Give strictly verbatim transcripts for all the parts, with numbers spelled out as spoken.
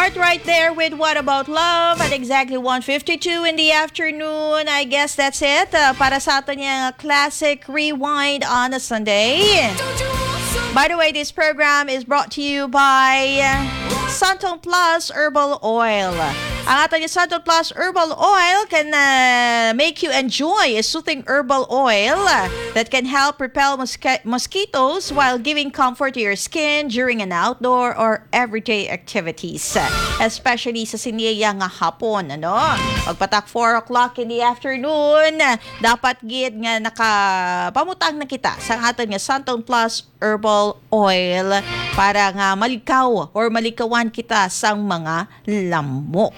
start right there with What About Love at exactly one fifty-two in the afternoon. I guess that's it uh, para sa atin yung classic rewind on a Sunday. By the way, this program is brought to you by Santon Plus Herbal Oil. Ang ating Santon Plus Herbal Oil can uh, make you enjoy a soothing herbal oil that can help repel mosque- mosquitoes while giving comfort to your skin during an outdoor or everyday activities. Especially sa siniyaya nga hapon, ano? Pagpatak four o'clock in the afternoon, dapat gid nga nakapamutang na kita sa ating Santon Plus Herbal Oil para nga malikaw or malikawan kita sang mga lamok.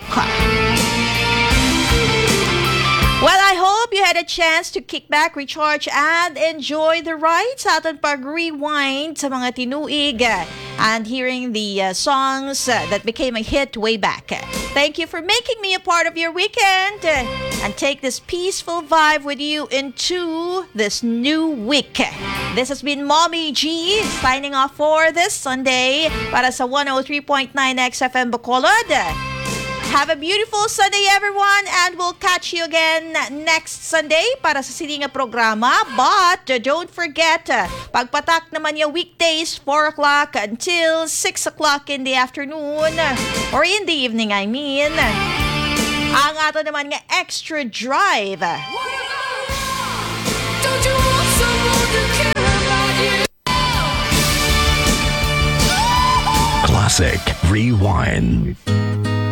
Well, I hope you had a chance to kick back, recharge, and enjoy the ride sa ating pag-rewind sa mga tinuig and hearing the uh, songs uh, that became a hit way back. Thank you for making me a part of your weekend and take this peaceful vibe with you into this new week. This has been Mommy G signing off for this Sunday para sa one oh three point nine X F M Bacolod. Have a beautiful Sunday, everyone, and we'll catch you again next Sunday para sa sininga programa. But uh, don't forget, uh, pagpatak naman yung weekdays, four o'clock until six o'clock in the afternoon, or in the evening, I mean. Ang ato naman nga Extra Drive. Don't you want someone to care about you? Classic Rewind.